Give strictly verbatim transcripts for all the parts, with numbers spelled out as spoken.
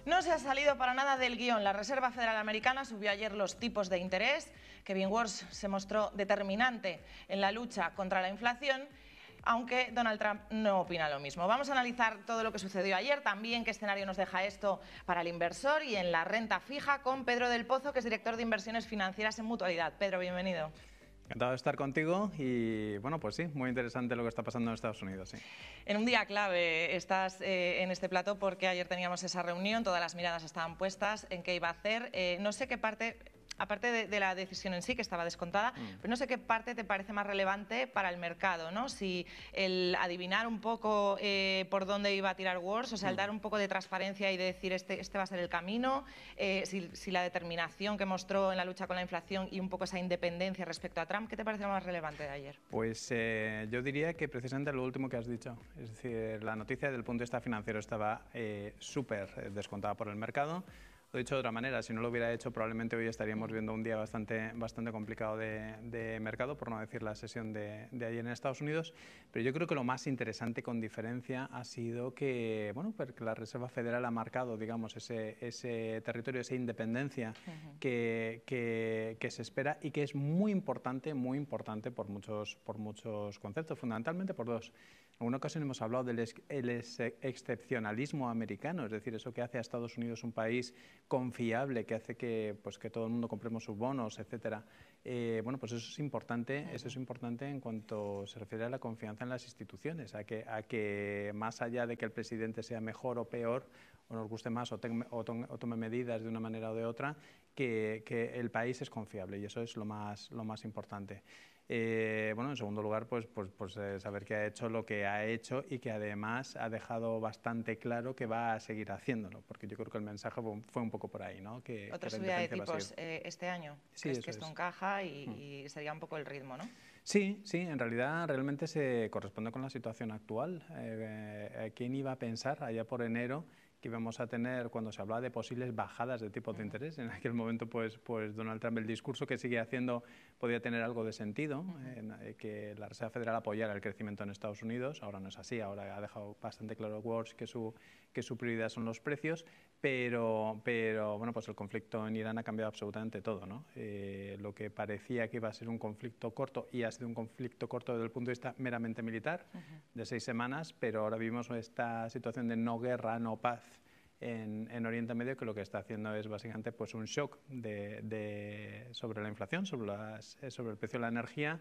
No se ha salido para nada del guión. La Reserva Federal Americana subió ayer los tipos de interés. Kevin Warsh se mostró determinante en la lucha contra la inflación, aunque Donald Trump no opina lo mismo. Vamos a analizar todo lo que sucedió ayer, también qué escenario nos deja esto para el inversor y en la renta fija con Pedro del Pozo, que es director de inversiones financieras en Mutualidad. Pedro, bienvenido. Encantado de estar contigo y, bueno, pues sí, muy interesante lo que está pasando en Estados Unidos, sí. En un día clave estás eh, en este plató porque ayer teníamos esa reunión, todas las miradas estaban puestas en qué iba a hacer. Eh, no sé qué parte, aparte de, de la decisión en sí, que estaba descontada, mm. pero no sé qué parte te parece más relevante para el mercado, ¿no? Si el adivinar un poco eh, por dónde iba a tirar Warsh, o sea, el dar un poco de transparencia y de decir este, este va a ser el camino, eh, si, si la determinación que mostró en la lucha con la inflación y un poco esa independencia respecto a Trump, ¿qué te parece lo más relevante de ayer? Pues eh, yo diría que precisamente lo último que has dicho, es decir, la noticia desde el punto de vista financiero estaba eh, súper descontada por el mercado. Lo he dicho de otra manera, si no lo hubiera hecho probablemente hoy estaríamos viendo un día bastante, bastante complicado de, de mercado, por no decir la sesión de, de ayer en Estados Unidos, pero yo creo que lo más interesante con diferencia ha sido que, bueno, porque la Reserva Federal ha marcado, digamos, ese, ese territorio, esa independencia uh-huh. que, que, que se espera y que es muy importante, muy importante por muchos, por muchos conceptos, fundamentalmente por dos. En una ocasión hemos hablado del ex, el ex, excepcionalismo americano, es decir, eso que hace a Estados Unidos un país confiable, que hace que, pues, que todo el mundo compremos sus bonos, etcétera. Eh, bueno, pues eso es importante, eso es importante en cuanto se refiere a la confianza en las instituciones, a que, a que más allá de que el presidente sea mejor o peor, o nos guste más o, te, o, tome, o tome medidas de una manera o de otra, que, que el país es confiable y eso es lo más, lo más importante. Eh, bueno, en segundo lugar, pues, pues, pues eh, saber que ha hecho lo que ha hecho y que además ha dejado bastante claro que va a seguir haciéndolo, porque yo creo que el mensaje fue un poco por ahí, ¿no? Que, Otra que subida de tipos eh, este año. Sí, ¿Crees que esto es. encaja y, mm. y sería un poco el ritmo, no? Sí, sí, en realidad realmente se corresponde con la situación actual. Eh, ¿Quién iba a pensar allá por enero que íbamos a tener, cuando se hablaba de posibles bajadas de tipos de interés? En aquel momento, pues, pues Donald Trump, el discurso que sigue haciendo podía tener algo de sentido, uh-huh. eh, que la Reserva Federal apoyara el crecimiento en Estados Unidos. Ahora no es así, ahora ha dejado bastante claro Warsh que su, que su prioridad son los precios, pero, pero bueno, pues el conflicto en Irán ha cambiado absolutamente todo, ¿no? Eh, lo que parecía que iba a ser un conflicto corto, y ha sido un conflicto corto desde el punto de vista meramente militar, uh-huh. de seis semanas, pero ahora vivimos esta situación de no guerra, no paz, En, en Oriente Medio, que lo que está haciendo es básicamente pues un shock de, de, sobre la inflación, sobre, las, sobre el precio de la energía,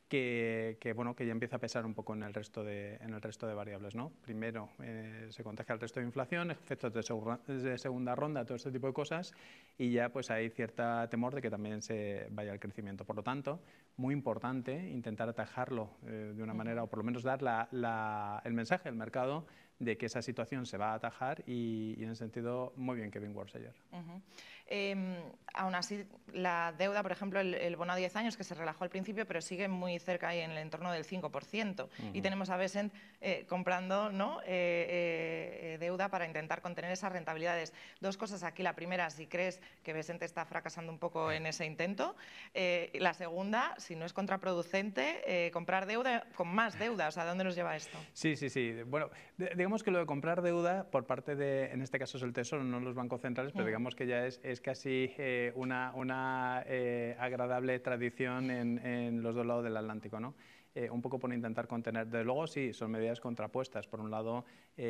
que, que, bueno, que ya empieza a pesar un poco en el resto de, en el resto de variables, ¿no? Primero eh, se contagia el resto de inflación, efectos de, segura, de segunda ronda, todo este tipo de cosas, y ya pues hay cierta temor de que también se vaya el crecimiento. Por lo tanto, muy importante intentar atajarlo eh, de una uh-huh. manera, o por lo menos dar la, la, el mensaje al mercado de que esa situación se va a atajar y, y en ese sentido, muy bien Kevin Warsh ayer. Uh-huh. eh, aún así, la deuda, por ejemplo, el, el bono a diez años, que se relajó al principio, pero sigue muy cerca ahí en el entorno del cinco por ciento. Uh-huh. Y tenemos a Bessent eh, comprando, ¿no? eh, eh, deuda para intentar contener esas rentabilidades. Dos cosas aquí. La primera, si crees que Bessent está fracasando un poco en ese intento. Eh, la segunda, si no es contraproducente, eh, comprar deuda con más deuda. O sea, ¿dónde nos lleva esto? Sí, sí, sí. Bueno, digamos que lo de comprar deuda por parte de, en este caso es el Tesoro, no los bancos centrales, pero digamos que ya es, es casi eh, una, una eh, agradable tradición en, en los dos lados del Atlántico, ¿no? Eh, un poco por intentar contener. Desde luego, sí, son medidas contrapuestas. Por un lado,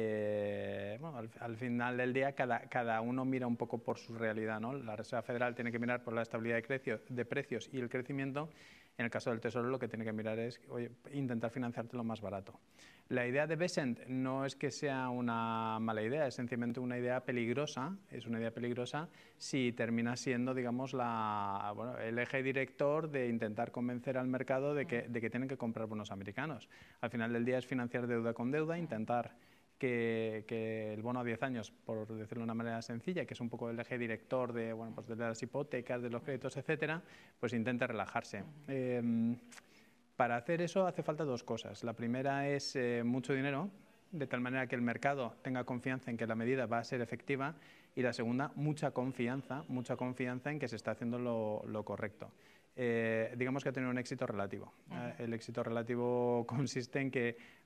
eh, bueno, al, al final del día, cada, cada uno mira un poco por su realidad, ¿no? La Reserva Federal tiene que mirar por la estabilidad de, crecio, de precios y el crecimiento. En el caso del Tesoro, lo que tiene que mirar es, oye, intentar financiarte lo más barato. La idea de Bessent no es que sea una mala idea, es sencillamente una idea peligrosa, es una idea peligrosa si termina siendo, digamos, la, bueno, el eje director de intentar convencer al mercado de que, de que tienen que comprar bonos americanos. Al final del día es financiar deuda con deuda, intentar que, que el bono a diez años, por decirlo de una manera sencilla, que es un poco el eje director de, bueno, pues de las hipotecas, de los créditos, etcétera, pues intente relajarse. Eh, Para hacer eso hace falta dos cosas. La primera es eh, mucho dinero, de tal manera que el mercado tenga confianza en que la medida va a ser efectiva, y la segunda, mucha confianza, mucha confianza en que se está haciendo lo, lo correcto. Eh, digamos que ha tenido un éxito relativo. Uh-huh. eh, el éxito relativo consiste en que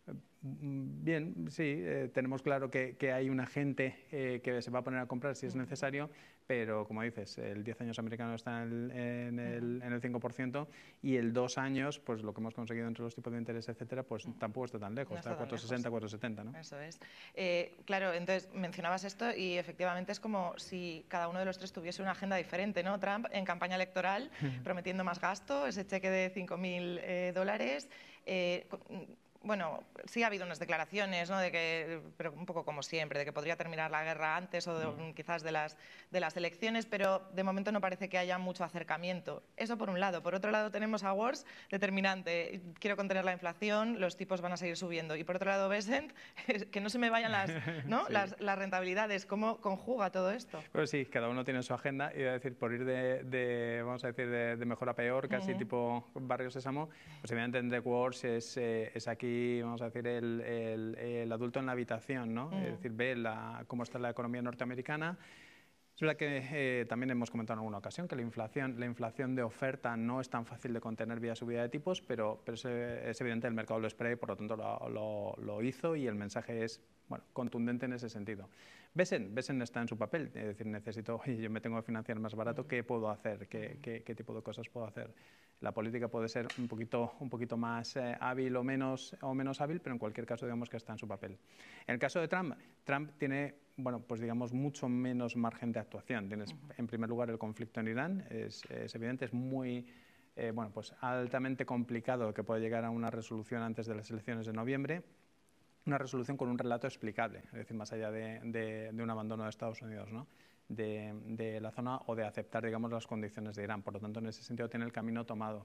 Bien, sí, eh, tenemos claro que, que hay una gente eh, que se va a poner a comprar si es necesario, pero como dices, el diez años americano está en el, en el, en el cinco por ciento y el dos años, pues lo que hemos conseguido entre los tipos de interés, etcétera, pues tampoco está tan lejos, no está a cuatro sesenta, cuatro setenta, ¿no? Eso es. Eh, claro, entonces mencionabas esto y efectivamente es como si cada uno de los tres tuviese una agenda diferente, ¿no? Trump en campaña electoral prometiendo más gasto, ese cheque de cinco mil eh, dólares. Eh, Bueno, sí ha habido unas declaraciones, ¿no? De que, pero un poco como siempre, de que podría terminar la guerra antes o de, mm. quizás de las, de las elecciones, pero de momento no parece que haya mucho acercamiento. Eso por un lado. Por otro lado tenemos a Wars, determinante. Quiero contener la inflación, los tipos van a seguir subiendo. Y por otro lado Bessent, que no se me vayan las, ¿no? sí. las, las rentabilidades. ¿Cómo conjuga todo esto? Pues sí, cada uno tiene su agenda. Y a decir, por ir de, de vamos a decir, de, de mejor a peor, casi uh-huh. tipo Barrio Sésamo, pues evidentemente Wars es, eh, es aquí, vamos a decir, el, el, el adulto en la habitación, ¿no? Mm. Es decir, ve la, cómo está la economía norteamericana. Es verdad que eh, también hemos comentado en alguna ocasión que la inflación, la inflación de oferta no es tan fácil de contener vía subida de tipos, pero, pero es, es evidente, el mercado lo espera y por lo tanto lo, lo, lo hizo y el mensaje es bueno, contundente en ese sentido. Bessent, Bessent está en su papel, es decir, necesito, yo me tengo que financiar más barato, ¿qué puedo hacer? ¿Qué, qué, qué tipo de cosas puedo hacer? La política puede ser un poquito, un poquito más eh, hábil o menos, o menos hábil, pero en cualquier caso digamos que está en su papel. En el caso de Trump, Trump tiene, bueno, pues digamos mucho menos margen de actuación. Tienes, uh-huh. en primer lugar, el conflicto en Irán, es, es evidente, es muy, eh, bueno, pues altamente complicado que pueda llegar a una resolución antes de las elecciones de noviembre. Una resolución con un relato explicable, es decir, más allá de, de, de un abandono de Estados Unidos, ¿no? de, de la zona o de aceptar, digamos, las condiciones de Irán. Por lo tanto, en ese sentido tiene el camino tomado.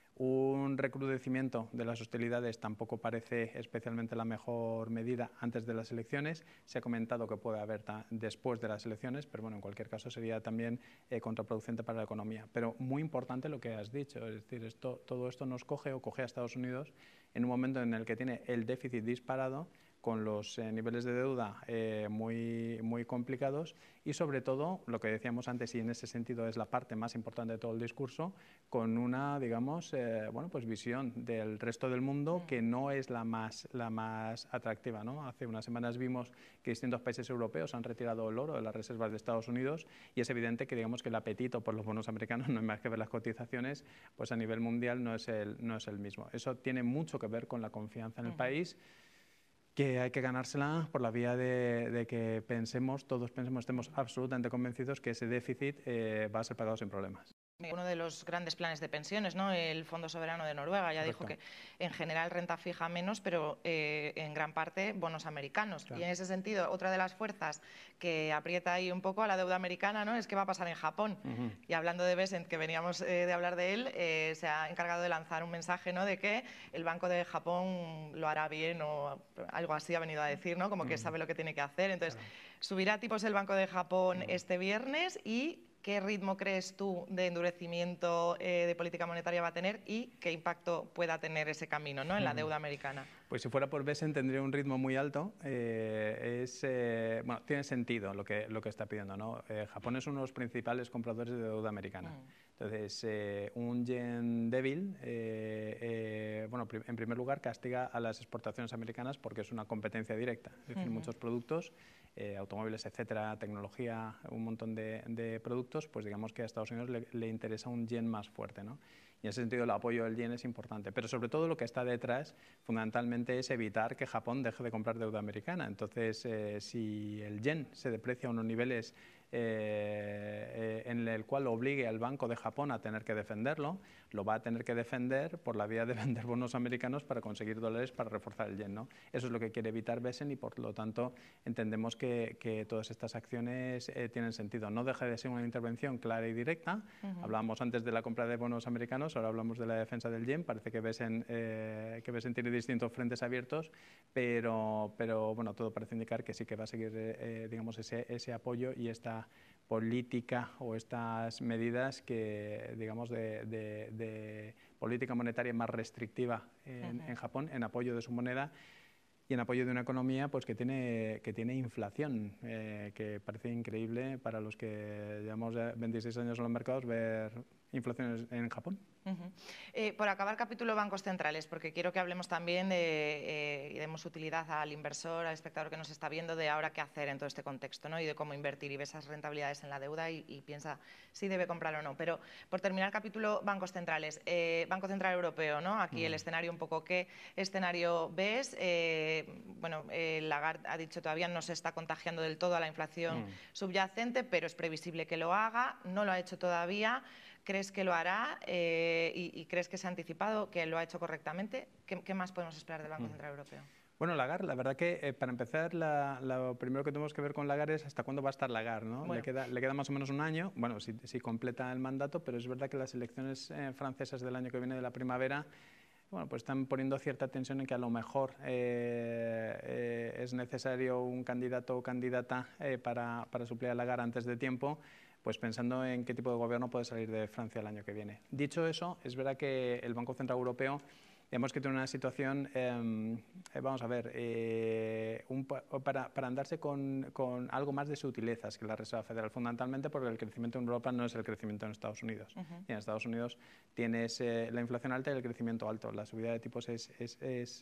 Un recrudecimiento de las hostilidades tampoco parece especialmente la mejor medida antes de las elecciones. Se ha comentado que puede haber después de las elecciones, pero bueno, en cualquier caso sería también eh, contraproducente para la economía. Pero muy importante lo que has dicho, es decir, esto, todo esto nos coge o coge a Estados Unidos en un momento en el que tiene el déficit disparado, con los eh, niveles de deuda eh, muy, muy complicados y sobre todo, lo que decíamos antes y en ese sentido es la parte más importante de todo el discurso, con una, digamos, eh, bueno, pues visión del resto del mundo que no es la más, la más atractiva, ¿no? Hace unas semanas vimos que distintos países europeos han retirado el oro de las reservas de Estados Unidos y es evidente que, digamos, que el apetito por los bonos americanos, no hay más que ver las cotizaciones, pues a nivel mundial no es el, no es el mismo. Eso tiene mucho que ver con la confianza en el uh-huh. país, que hay que ganársela por la vía de, de que pensemos, todos pensemos, estemos absolutamente convencidos que ese déficit eh, va a ser pagado sin problemas. Uno de los grandes planes de pensiones, ¿no? El Fondo Soberano de Noruega, ya Correcto. Dijo que en general renta fija menos, pero eh, en gran parte bonos americanos. Claro. Y en ese sentido, otra de las fuerzas que aprieta ahí un poco a la deuda americana, ¿no? Es qué va a pasar en Japón. Uh-huh. Y hablando de Bessent, que veníamos eh, de hablar de él, eh, se ha encargado de lanzar un mensaje, ¿no? De que el Banco de Japón lo hará bien o algo así ha venido a decir, ¿no? Como uh-huh. que sabe lo que tiene que hacer. Entonces, claro. subirá tipos el Banco de Japón uh-huh. este viernes y ¿qué ritmo crees tú de endurecimiento eh, de política monetaria va a tener y qué impacto pueda tener ese camino, ¿no? en la deuda americana? Pues si fuera por Bessent tendría un ritmo muy alto. Eh, es, eh, bueno, tiene sentido lo que, lo que está pidiendo, ¿no? Eh, Japón es uno de los principales compradores de deuda americana. Mm. Entonces, eh, un yen débil, eh, eh, bueno, en primer lugar, castiga a las exportaciones americanas porque es una competencia directa. Es decir, uh-huh. muchos productos, eh, automóviles, etcétera, tecnología, un montón de, de productos, pues digamos que a Estados Unidos le, le interesa un yen más fuerte, ¿no? Y en ese sentido el apoyo del yen es importante. Pero sobre todo lo que está detrás, fundamentalmente, es evitar que Japón deje de comprar deuda americana. Entonces, eh, si el yen se deprecia a unos niveles eh, eh, en el cual obligue al Banco de Japón a tener que defenderlo, lo va a tener que defender por la vía de vender bonos americanos para conseguir dólares para reforzar el yen, ¿no? Eso es lo que quiere evitar Bessent y, por lo tanto, entendemos que, que todas estas acciones eh, tienen sentido. No deja de ser una intervención clara y directa. Uh-huh. Hablábamos antes de la compra de bonos americanos, ahora hablamos de la defensa del yen. Parece que Bessent, eh, que Bessent tiene distintos frentes abiertos, pero, pero bueno, todo parece indicar que sí que va a seguir eh, digamos, ese, ese apoyo y esta política o estas medidas que, digamos, de, de, de política monetaria más restrictiva en, uh-huh. en Japón, en apoyo de su moneda y en apoyo de una economía pues que tiene, que tiene inflación, eh, que parece increíble para los que llevamos veintiséis años en los mercados ver inflación en Japón. Uh-huh. eh, por acabar, capítulo bancos centrales, porque quiero que hablemos también de, eh, y demos utilidad al inversor, al espectador que nos está viendo, de ahora qué hacer en todo este contexto, ¿no? Y de cómo invertir y ve esas rentabilidades en la deuda y, y piensa si debe comprar o no. Pero por terminar, capítulo bancos centrales, eh, Banco Central Europeo, ¿no? Aquí uh-huh. el escenario un poco, ¿qué escenario ves? Eh, bueno, eh, Lagarde ha dicho todavía no se está contagiando del todo a la inflación uh-huh. subyacente, pero es previsible que lo haga, no lo ha hecho todavía. ¿Crees que lo hará eh, y, y crees que se ha anticipado, que lo ha hecho correctamente? ¿Qué, qué más podemos esperar del Banco Central Europeo? Bueno, Lagarde, la verdad que eh, para empezar, la, lo primero que tenemos que ver con Lagarde es hasta cuándo va a estar Lagarde, ¿no? Bueno. Le, queda, le queda más o menos un año, bueno, si, si completa el mandato, pero es verdad que las elecciones eh, francesas del año que viene, de la primavera, bueno, pues están poniendo cierta tensión en que a lo mejor eh, eh, es necesario un candidato o candidata eh, para, para suplir a Lagarde antes de tiempo, pues pensando en qué tipo de gobierno puede salir de Francia el año que viene. Dicho eso, es verdad que el Banco Central Europeo hemos que tener una situación, eh, vamos a ver, eh, un, para, para andarse con, con algo más de sutilezas que la Reserva Federal, fundamentalmente porque el crecimiento en Europa no es el crecimiento en Estados Unidos. Uh-huh. Y en Estados Unidos tienes eh, la inflación alta y el crecimiento alto. La subida de tipos es, es, es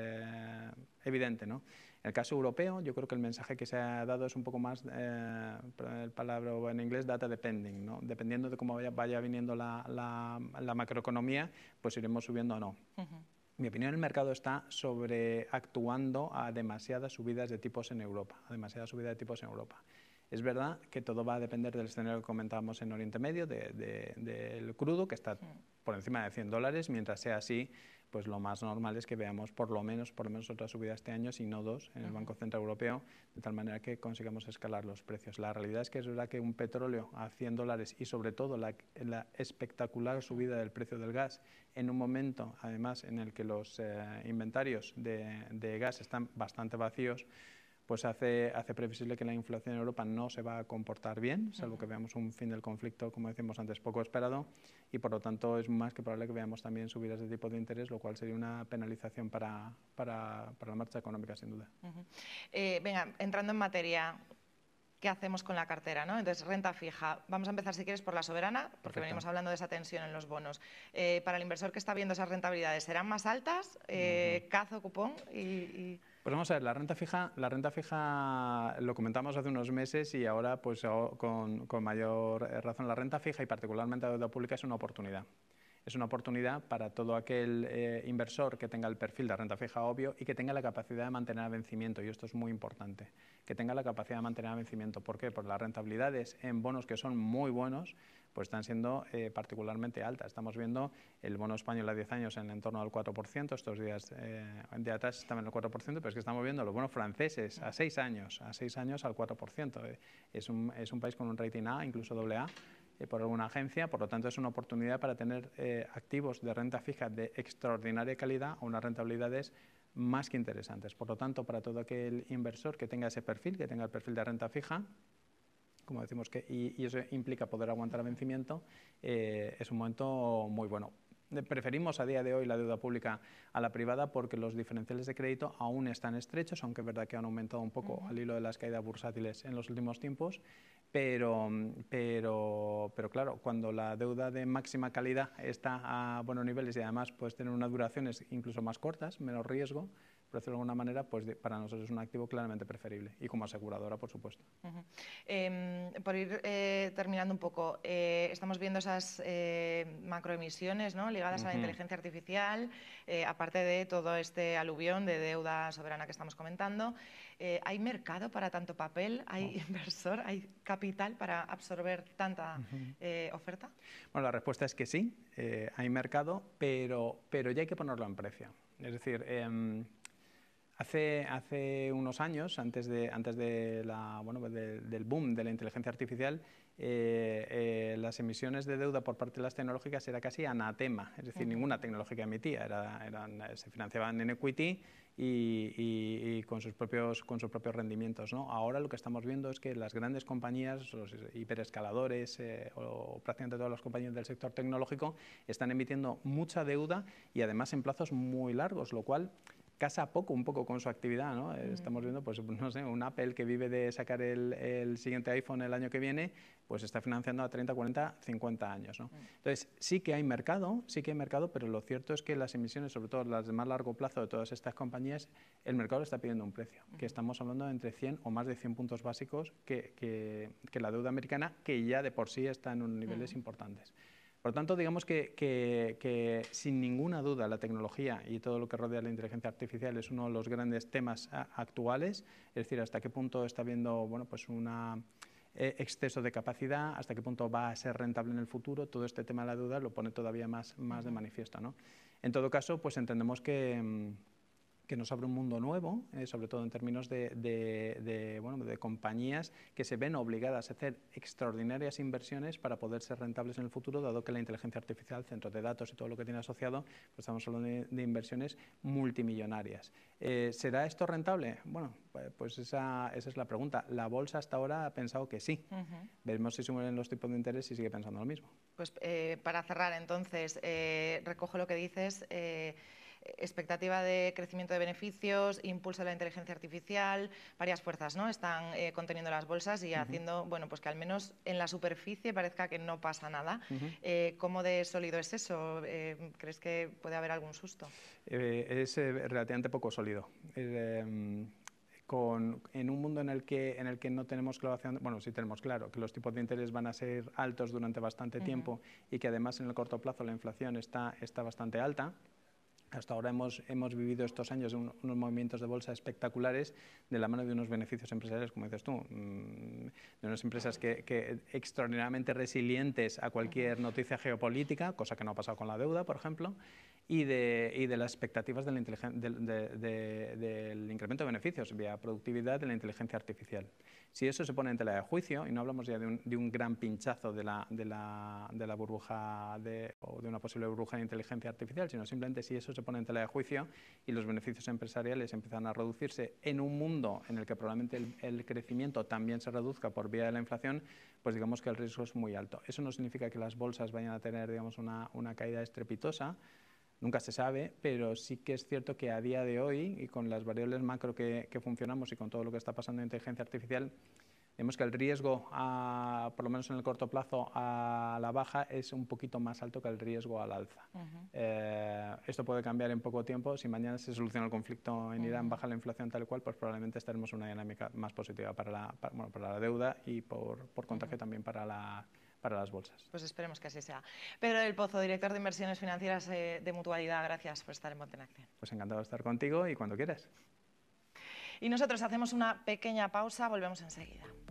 eh, evidente, ¿no? En el caso europeo, yo creo que el mensaje que se ha dado es un poco más, eh, el palabra en inglés, data depending, ¿no? Dependiendo de cómo vaya, vaya viniendo la, la, la macroeconomía, pues iremos subiendo o no. Uh-huh. Mi opinión, el mercado está sobreactuando a demasiadas subidas de tipos en Europa, a demasiadas subidas de tipos en Europa. Es verdad que todo va a depender del escenario que comentábamos en Oriente Medio, de, de, del crudo, que está por encima de cien dólares. Mientras sea así, pues lo más normal es que veamos por lo menos, por lo menos otra subida este año, si no dos, en el Banco Central Europeo, de tal manera que consigamos escalar los precios. La realidad es que es verdad que un petróleo a cien dólares y sobre todo la, la espectacular subida del precio del gas en un momento, además, en el que los eh, inventarios de, de gas están bastante vacíos, pues hace, hace previsible que la inflación en Europa no se va a comportar bien, salvo que veamos un fin del conflicto, como decimos antes, poco esperado, y por lo tanto es más que probable que veamos también subidas de tipo de interés, lo cual sería una penalización para, para, para la marcha económica, sin duda. Uh-huh. eh, venga, entrando en materia, ¿qué hacemos con la cartera, ¿no? Entonces, renta fija. Vamos a empezar, si quieres, por la soberana, porque Perfecto. venimos hablando de esa tensión en los bonos. Eh, para el inversor que está viendo esas rentabilidades, ¿serán más altas? Eh, uh-huh. ¿Cazo, cupón? Y, y... Pues vamos a ver, la renta fija, la renta fija lo comentamos hace unos meses y ahora pues con, con mayor razón. La renta fija y particularmente la deuda pública es una oportunidad. Es una oportunidad para todo aquel eh, inversor que tenga el perfil de renta fija obvio y que tenga la capacidad de mantener a vencimiento, y esto es muy importante, que tenga la capacidad de mantener a vencimiento. ¿Por qué? Porque las rentabilidades en bonos que son muy buenos, pues están siendo eh, particularmente altas. Estamos viendo el bono español a diez años en el entorno del cuatro por ciento, estos días eh, de atrás estaban en el cuatro por ciento, pero es que estamos viendo los bonos franceses a seis años, a seis años al cuatro por ciento. Eh, es, un, es un país con un rating A, incluso doble A, eh, por alguna agencia, por lo tanto es una oportunidad para tener eh, activos de renta fija de extraordinaria calidad a unas rentabilidades más que interesantes. Por lo tanto, para todo aquel inversor que tenga ese perfil, que tenga el perfil de renta fija, como decimos, que, y, y eso implica poder aguantar a vencimiento, eh, es un momento muy bueno. Preferimos a día de hoy la deuda pública a la privada porque los diferenciales de crédito aún están estrechos, aunque es verdad que han aumentado un poco uh-huh. al hilo de las caídas bursátiles en los últimos tiempos, pero, pero, pero claro, cuando la deuda de máxima calidad está a buenos niveles y además puedes tener unas duraciones incluso más cortas, menos riesgo, por decirlo de alguna manera, pues de, para nosotros es un activo claramente preferible, y como aseguradora, por supuesto. Uh-huh. eh, por ir eh, terminando un poco, eh, estamos viendo esas eh, macroemisiones, ¿no?, ligadas uh-huh. a la inteligencia artificial, eh, aparte de todo este aluvión de deuda soberana que estamos comentando. Eh, ¿Hay mercado para tanto papel? ¿Hay oh. inversor? ¿Hay capital para absorber tanta uh-huh. eh, oferta? Bueno, la respuesta es que sí, eh, hay mercado, pero, pero ya hay que ponerlo en precio. Es decir, eh, Hace, hace unos años, antes, de, antes de la, bueno, de, del boom de la inteligencia artificial, eh, eh, las emisiones de deuda por parte de las tecnológicas era casi anatema, es decir, uh-huh. ninguna tecnológica emitía, era, eran, se financiaban en equity y, y, y con, sus propios, con sus propios rendimientos, ¿no? Ahora lo que estamos viendo es que las grandes compañías, los hiperescaladores eh, o prácticamente todas las compañías del sector tecnológico están emitiendo mucha deuda y además en plazos muy largos, lo cual casa poco un poco con su actividad, ¿no? Mm. Estamos viendo, pues, no sé, un Apple que vive de sacar el, el siguiente iPhone el año que viene, pues está financiando a treinta, cuarenta, cincuenta años, ¿no? Mm. Entonces, sí que hay mercado, sí que hay mercado, pero lo cierto es que las emisiones, sobre todo las de más largo plazo de todas estas compañías, el mercado le está pidiendo un precio, mm. que estamos hablando de entre cien o más de cien puntos básicos que, que, que la deuda americana, que ya de por sí está en unos niveles mm. importantes. Por lo tanto, digamos que, que, que sin ninguna duda la tecnología y todo lo que rodea la inteligencia artificial es uno de los grandes temas actuales, es decir, hasta qué punto está habiendo, bueno, pues una eh, exceso de capacidad, hasta qué punto va a ser rentable en el futuro, todo este tema de la deuda lo pone todavía más, más uh-huh. de manifiesto, ¿no? En todo caso, pues entendemos que... que nos abre un mundo nuevo, eh, sobre todo en términos de, de, de, bueno, de compañías que se ven obligadas a hacer extraordinarias inversiones para poder ser rentables en el futuro, dado que la inteligencia artificial, centros de datos y todo lo que tiene asociado, pues estamos hablando de, de inversiones multimillonarias. Eh, ¿Será esto rentable? Bueno, pues esa, esa es la pregunta. La bolsa hasta ahora ha pensado que sí. Uh-huh. Veremos si suben los tipos de interés y sigue pensando lo mismo. Pues eh, para cerrar, entonces, eh, recojo lo que dices. Eh, expectativa de crecimiento de beneficios, impulso de la inteligencia artificial, varias fuerzas, ¿no? Están eh, conteniendo las bolsas y uh-huh. haciendo, bueno, pues que al menos en la superficie parezca que no pasa nada. Uh-huh. eh, ¿Cómo de sólido es eso? Eh, ¿Crees que puede haber algún susto? Eh, es eh, relativamente poco sólido. Eh, Con, en un mundo en el que en el que no tenemos claro, bueno, sí tenemos claro que los tipos de interés van a ser altos durante bastante uh-huh. tiempo y que además en el corto plazo la inflación está, está bastante alta. Hasta ahora hemos, hemos vivido estos años un, unos movimientos de bolsa espectaculares de la mano de unos beneficios empresariales, como dices tú, mmm, de unas empresas que, que extraordinariamente resilientes a cualquier noticia geopolítica, cosa que no ha pasado con la deuda, por ejemplo, y de, y de las expectativas de la de, de, de, del incremento de beneficios vía productividad de la inteligencia artificial. Si eso se pone en tela de juicio, y no hablamos ya de un, de un gran pinchazo de la, de la, de la burbuja de, o de una posible burbuja de inteligencia artificial, sino simplemente si eso se pone en tela de juicio y los beneficios empresariales empiezan a reducirse en un mundo en el que probablemente el, el crecimiento también se reduzca por vía de la inflación, pues digamos que el riesgo es muy alto. Eso no significa que las bolsas vayan a tener, digamos, una, una caída estrepitosa. Nunca se sabe, pero sí que es cierto que a día de hoy, y con las variables macro que, que funcionamos y con todo lo que está pasando en inteligencia artificial, vemos que el riesgo, a, por lo menos en el corto plazo, a la baja es un poquito más alto que el riesgo al alza. Uh-huh. eh, esto puede cambiar en poco tiempo. Si mañana se soluciona el conflicto en Irán, uh-huh. baja la inflación tal cual, pues probablemente estaremos en una dinámica más positiva para la, para, bueno, para la deuda y por, por contagio uh-huh. también para la... para las bolsas. Pues esperemos que así sea. Pedro del Pozo, director de inversiones financieras eh, de Mutualidad, gracias por estar en Ponte en Acción. Pues encantado de estar contigo y cuando quieras. Y nosotros hacemos una pequeña pausa, volvemos enseguida.